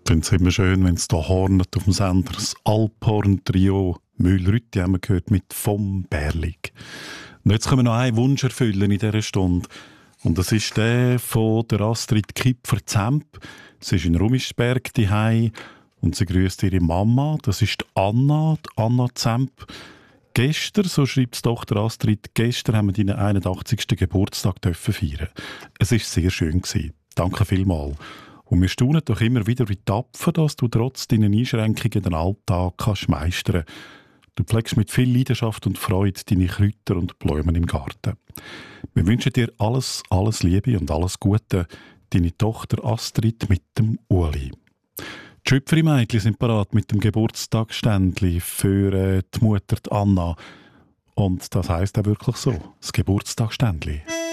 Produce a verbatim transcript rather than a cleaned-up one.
Finde es immer schön, wenn es da hornet auf dem Sender. Das Alphorn-Trio Mühlrütti haben wir gehört mit «Vom Bärlig». Und jetzt können wir noch einen Wunsch erfüllen in dieser Stunde. Und das ist der von der Astrid Kipfer-Zemp. Sie ist in Rumischberg daheim und sie grüßt ihre Mama. Das ist die Anna, die Anna Zemp. Gestern, so schreibt die Tochter Astrid, gestern haben wir deinen einundachtzigsten Geburtstag dürfen feiern. Es war sehr schön gewesen. Danke vielmals. Und wir staunen doch immer wieder, wie tapfer, dass du trotz deinen Einschränkungen den Alltag kannst meistern. Du pflegst mit viel Leidenschaft und Freude deine Kräuter und Blumen im Garten. Wir wünschen dir alles, alles Liebe und alles Gute, deine Tochter Astrid mit dem Uli. Die Schöpferi-Mädchen sind parat mit dem Geburtstagsständli für äh, die Mutter die Anna. Und das heisst auch wirklich so, das Geburtstagsständli.